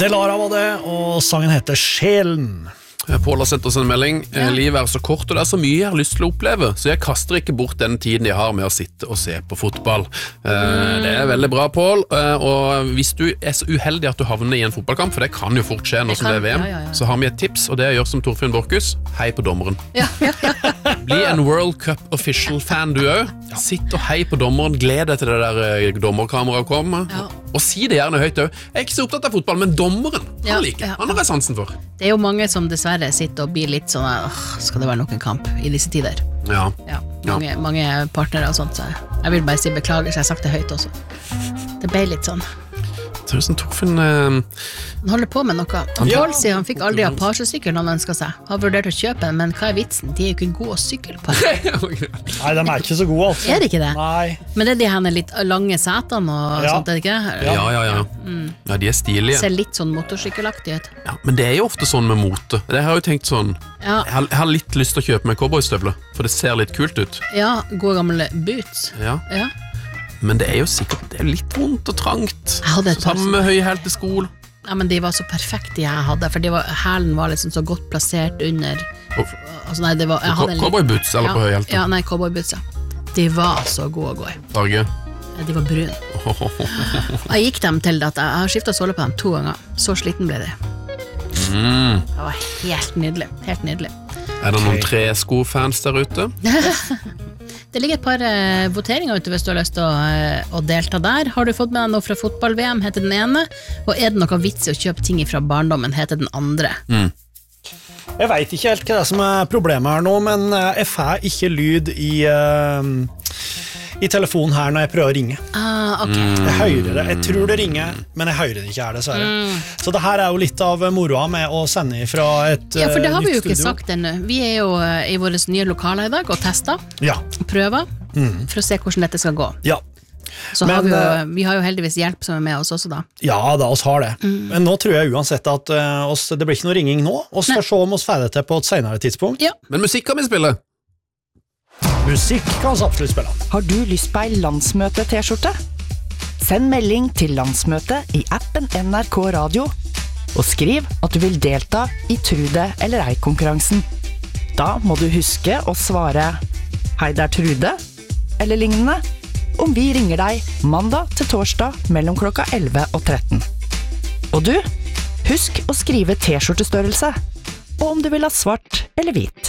Delara var det, og sangen heter Sjelen. Paul har sendt oss en melding. Livet så kort, og det så mye jeg har lyst til å oppleve, så jeg kaster ikke bort den tiden jeg har med å sitte og se på fotball. Det veldig bra, Paul. Og hvis du så uheldig at du havner i en fotballkamp, for det kan jo fort skje nå som det VM, så har vi et tips, og det gjør som Torfinn Borchhus: hei på dommeren. Bli en World Cup official-fan du også. Sitt og hei på dommeren, gled deg til det der dommerkameraet kommer, og si det gjerne høyt også. Jeg ikke så opptatt av fotball, men dommeren, han liker. Han har jeg sansen for. Det jo mange som dessverre sitter og blir litt sånn skal det være noen kamp i disse tider? Mange partnere og sånt, så jeg vil bare si beklager, så jeg har sagt det høyt også. Det ble litt sånn. Tusen Torfinn Han holder på med noe. Paul sier han fikk aldri Apache-sykkel når han ønsket seg. Har vurdert å kjøpe den, men hva vitsen? De jo ikke gode å sykle på. Nei, de ikke så gode, altså. Det ikke det? Nei. Men det de henne litt lange setene og sånt, det ikke det? Ja, de stilige. Ser litt sånn motorsykkelaktig ut. Ja, men det jo ofte sånn med mote. Det har jeg jo tenkt sånn, jeg har litt lyst til å kjøpe meg cowboystøvler, for det ser litt kult ut. Ja, gode gamle boots. Ja. Men det jo sikkert litt vondt og trangt. Sammen med høyhælte sko. Ja, men de var så perfekte jeg hadde, for hælen var liksom så godt plassert under altså, nei, det var cowboyboots eller på høyhælte? Ja, nei, cowboyboots, De var så gode å gå i. Farge? De var brun. Jeg gikk dem til at jeg har skiftet såle på dem 2 ganger. Så sliten ble de. Det var helt nydelig. Helt nydelig. Det noen tresko-fans der ute? Det ligger et par voteringer ute hvis du har lyst til å delta der. Har du fått med deg noe fra fotball-VM, heter den ene. Og det noe vits i å kjøpe ting fra barndommen, heter den andre. Jeg vet ikke helt hva det som problemet her nå, men jeg får ikke lyd i telefonen her når jeg prøver å ringe. Jeg hører det, jeg tror det ringer, men jeg hører det ikke her dessverre. Så det her jo litt av moroa med å sende fra et nytt studio. Ja, for det har vi jo ikke sagt ennå. Vi jo i våre nye lokaler i dag og tester, prøver, for å se hvordan dette skal gå. Ja. Så men, vi har jo heldigvis hjelp som med oss også da. Ja, da oss har det. Men nå tror jeg uansett at det blir ikke noe ringing nå. Oss får se om oss ferdig til på et senere tidspunkt. Ja. Men musikk kan vi spille. Musikk kan vi absolutt spille. Har du lyst på ei landsmøte-t-skjorte? Send melding til landsmøtet i appen NRK Radio, og skriv at du vil delta i Trude eller ei-konkurransen. Da må du huske å svare «Hei, det Trude», eller lignende, om vi ringer deg mandag til torsdag mellom klokka 11 og 13. Og du, husk å skrive t-skjortestørrelse, og om du vil ha svart eller hvit.